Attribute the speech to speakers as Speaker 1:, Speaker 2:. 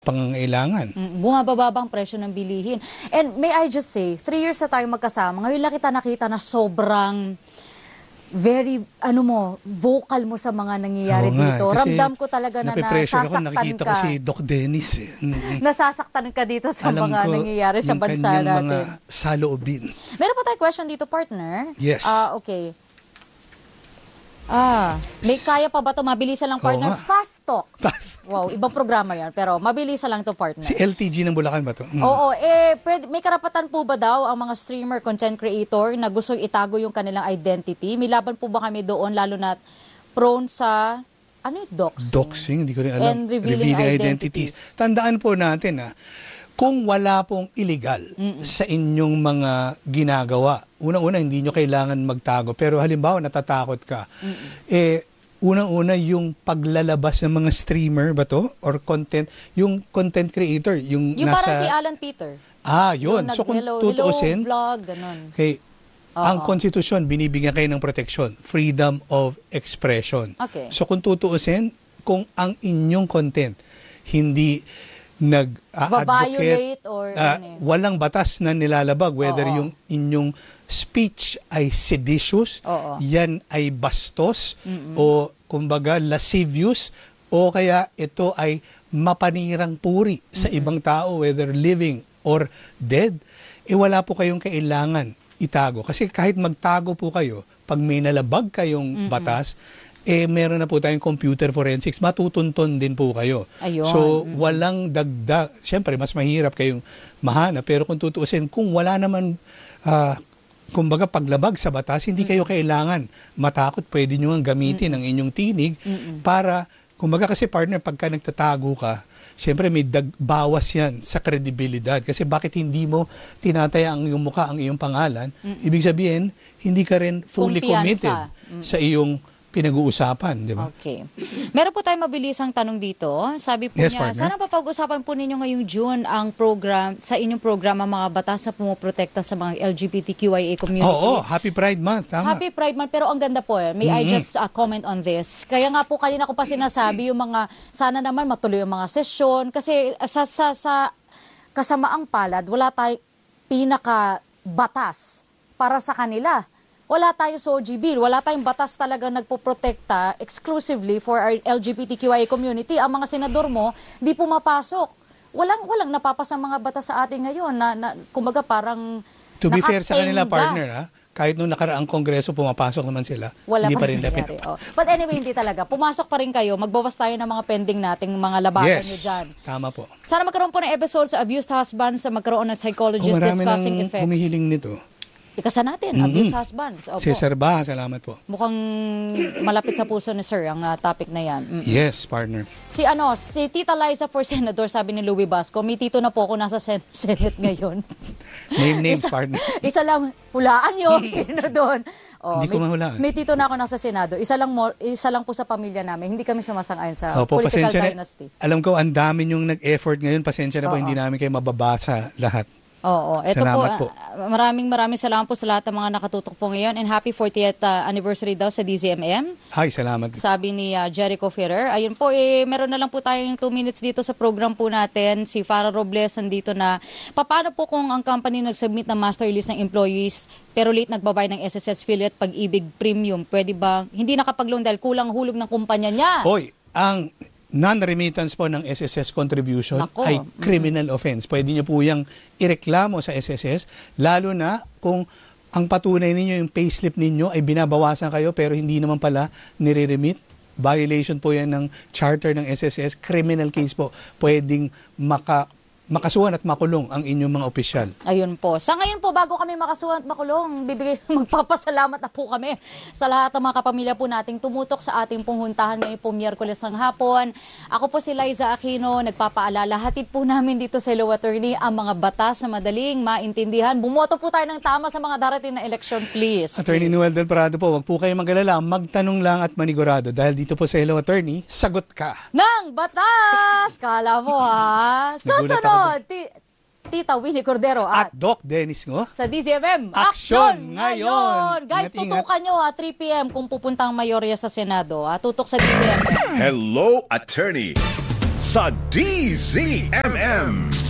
Speaker 1: pangangailangan.
Speaker 2: Bumababa ang presyo ng bilihin. And may I just say, 3 years na tayo magkasama, ngayon lang kita nakita na sobrang very, vocal mo sa mga nangyayari dito. Ramdam ko talaga na nasasaktan
Speaker 1: nakikita ko si Doc Dennis.
Speaker 2: Nasasaktan ka dito sa mga nangyayari sa bansa natin.
Speaker 1: Mga saloobin.
Speaker 2: Meron pa tayong question dito, partner.
Speaker 1: Yes.
Speaker 2: Okay. May kaya pa ba ito? Mabilisan lang, partner. Fast Talk. Wow, ibang programa yan. Pero mabilisan lang ito, partner.
Speaker 1: Si LTG ng Bulacan ba ito?
Speaker 2: Oo. May karapatan po ba daw ang mga streamer, content creator na gustong itago yung kanilang identity? May laban po ba kami doon, lalo na prone sa, doxing?
Speaker 1: Doxing, hindi ko rin alam.
Speaker 2: And revealing identities.
Speaker 1: Tandaan po natin, kung wala pong illegal sa inyong mga ginagawa, unang-una, hindi nyo kailangan magtago. Pero halimbawa, natatakot ka. Unang-una, yung paglalabas ng mga streamer ba to? Or content, yung content creator. Yung
Speaker 2: parang si Alan Peter.
Speaker 1: Yun. So kung tutuusin,
Speaker 2: vlog, ganun.
Speaker 1: Ang konstitusyon, binibigyan kayo ng protection. Freedom of expression.
Speaker 2: Okay.
Speaker 1: So kung tutuusin, kung ang inyong content hindi
Speaker 2: nag-advocate or
Speaker 1: walang batas na nilalabag, whether yung inyong speech ay seditious, yan ay bastos, o kumbaga lascivious, o kaya ito ay mapanirang puri sa ibang tao, whether living or dead, wala po kayong kailangan itago. Kasi kahit magtago po kayo, pag may nalabag kayong batas, meron na po tayong computer forensics, matutunton din po kayo.
Speaker 2: Ayun.
Speaker 1: So, walang dagdag. Siyempre, mas mahirap kayong mahanap. Pero kung tutuusin, kung wala naman, kumbaga, paglabag sa batas, hindi kayo kailangan matakot. Pwede nyo ang gamitin ang inyong tinig para, kumbaga kasi partner, pagka nagtatago ka, siyempre may bawas yan sa kredibilidad. Kasi bakit hindi mo tinataya ang iyong mukha, ang iyong pangalan? Ibig sabihin, hindi ka rin fully committed sa iyong pinag-uusapan, di ba?
Speaker 2: Okay. Meron po tayong mabilisang tanong dito. Sabi po niya,
Speaker 1: partner.
Speaker 2: sana papag-usapan po ninyo ngayong June ang program, sa inyong program, ang mga batas na pumoprotekta sa mga LGBTQIA community.
Speaker 1: Oo, Happy Pride Month, tama.
Speaker 2: Happy Pride Month, pero ang ganda po May I just comment on this? Kaya nga po kanina ko pa sinasabi yung mga, sana naman matuloy yung mga sesyon, kasi sa kasamaang palad, wala tayong pinaka-batas para sa kanila. Wala tayong SOGI bill, wala tayong batas talaga nagpoprotekta exclusively for our LGBTQIA community. Ang mga senador mo, di pumapasok. Walang napapasa mga batas sa atin ngayon na kumbaga parang
Speaker 1: to be fair sa kanila, partner, kahit nung nakaraang kongreso pumapasok naman sila, hindi pa rin lapit.
Speaker 2: But anyway, hindi talaga. Pumasok pa rin kayo, magbawas tayo ng mga pending nating mga labanan nyo dyan.
Speaker 1: Tama po.
Speaker 2: Sana magkaroon po ng episode sa abused husbands, magkaroon ng psychologist discussing effects.
Speaker 1: Marami nang humihiling nito.
Speaker 2: Ikasa natin, abuse husbands.
Speaker 1: Si Sir Baha, salamat po.
Speaker 2: Mukhang malapit sa puso ni Sir ang topic na yan.
Speaker 1: Yes, partner.
Speaker 2: Si Tita Liza for Senador, sabi ni Louie Basco, may tito na po ako nasa Senate ngayon.
Speaker 1: Name names, partner.
Speaker 2: Isa lang, hulaan nyo, sino doon.
Speaker 1: Hindi ko mahulaan.
Speaker 2: May tito na ako nasa Senado. Isa lang po sa pamilya namin. Hindi kami sumasang-ayon sa political dynasty.
Speaker 1: Alam ko, ang dami yung nag-effort ngayon. Pasensya na po, hindi namin kayo mababasa lahat.
Speaker 2: Oo. Ito
Speaker 1: salamat po.
Speaker 2: Maraming salamat po sa lahat ng mga nakatutok po ngayon. And happy 40th anniversary daw sa DZMM.
Speaker 1: Ay, salamat.
Speaker 2: Sabi ni Jericho Ferrer. Ayun po, meron na lang po tayong 2 minutes dito sa program po natin. Si Farah Robles nandito na. Paano po kung ang company nag-submit ng master list ng employees pero late nagbabayad ng SSS affiliate Pag-ibig Premium? Pwede ba? Hindi nakapag-loan dahil kulang hulog ng kumpanya niya.
Speaker 1: Hoy, ang non-remittance po ng SSS contribution ay criminal offense. Pwede niyo po yung ireklamo sa SSS, lalo na kung ang patunay ninyo, yung payslip ninyo ay binabawasan kayo pero hindi naman pala nire-remit. Violation po yan ng charter ng SSS. Criminal case po. Pwedeng makasuhan at makulong ang inyong mga opisyal.
Speaker 2: Ayun po. Sa ngayon po, bago kami makasuhan at makulong, magpapasalamat na po kami sa lahat ng mga kapamilya po nating tumutok sa ating punghuntahan ngayon po Miyerkules ng hapon. Ako po si Liza Aquino, nagpapaalala, hatid po namin dito sa Hello Attorney ang mga batas na madaling maintindihan. Bumoto po tayo ng tama sa mga darating na eleksyon, please.
Speaker 1: Attorney Noel Del Prado po, wag po kayo mag-alala, magtanong lang at manigurado dahil dito po sa Hello Attorney, sagot ka
Speaker 2: ng batas! Kala mo Susunod! Tita Winnie Cordero
Speaker 1: at Doc Dennis Ngo
Speaker 2: sa DZMM
Speaker 1: Aksyon Ngayon.
Speaker 2: Guys, tutukan nyo 3 p.m. kung pupuntang mayorya sa Senado. Tutok sa DZMM.
Speaker 3: Hello Attorney. sa DZMM.